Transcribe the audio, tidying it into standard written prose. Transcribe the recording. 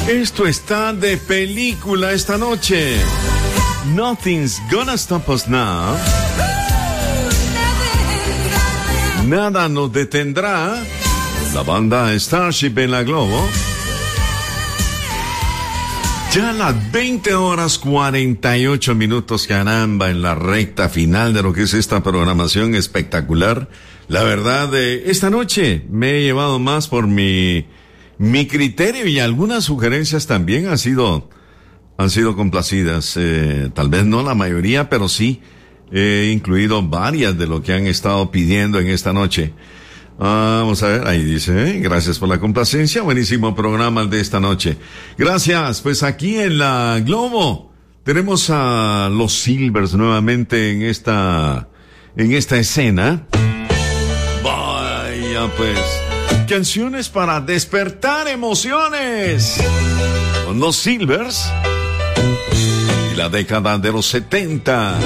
Esto está de película esta noche. Nothing's Gonna Stop Us Now. Nada nos detendrá. La banda Starship en la Globo. Ya a las 20:48, caramba, en la recta final de lo que es esta programación espectacular. La verdad, esta noche me he llevado más por mi criterio, y algunas sugerencias también han sido complacidas. Tal vez no la mayoría, pero sí he incluido varias de lo que han estado pidiendo en esta noche. Vamos a ver, ahí dice, gracias por la complacencia, buenísimo programa de esta noche. Gracias. Pues aquí en la Globo tenemos a los Silvers nuevamente en esta escena. Vaya pues, canciones para despertar emociones con los Silvers y la década de los 70.